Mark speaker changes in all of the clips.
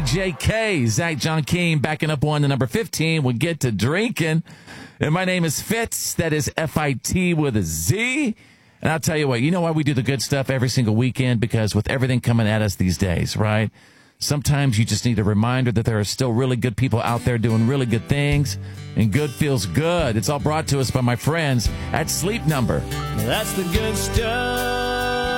Speaker 1: KJK, Zach John King, backing up one to number 15. We'll get to drinking. And my name is Fitz. That is F-I-T with a Z. And I'll tell you what, you know why we do the good stuff every single weekend? Because with everything coming at us these days, right? Sometimes you just need a reminder that there are still really good people out there doing really good things. And good feels good. It's all brought to us by my friends at Sleep Number.
Speaker 2: That's the good stuff.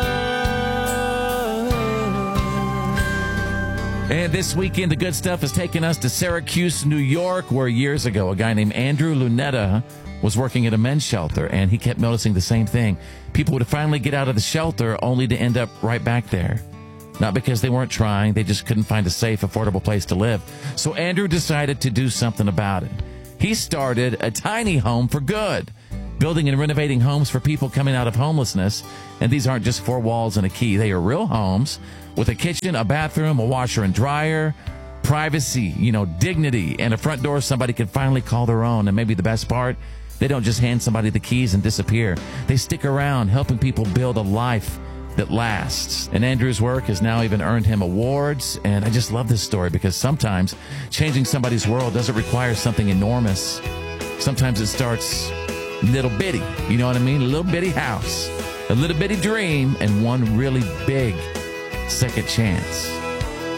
Speaker 1: And this weekend, the good stuff is taking us to Syracuse, New York, where years ago, a guy named Andrew Lunetta was working at a men's shelter, and he kept noticing the same thing. People would finally get out of the shelter only to end up right back there. Not because they weren't trying, they just couldn't find a safe, affordable place to live. So Andrew decided to do something about it. He started a tiny home for good, building and renovating homes for people coming out of homelessness. And these aren't just 4 walls and a key. They are real homes with a kitchen, a bathroom, a washer and dryer, privacy, dignity, and a front door somebody can finally call their own. And maybe the best part, they don't just hand somebody the keys and disappear. They stick around helping people build a life that lasts. And Andrew's work has now even earned him awards. And I just love this story because sometimes changing somebody's world doesn't require something enormous. Sometimes it starts little bitty, you know what I mean? A little bitty house, a little bitty dream, and one really big second chance.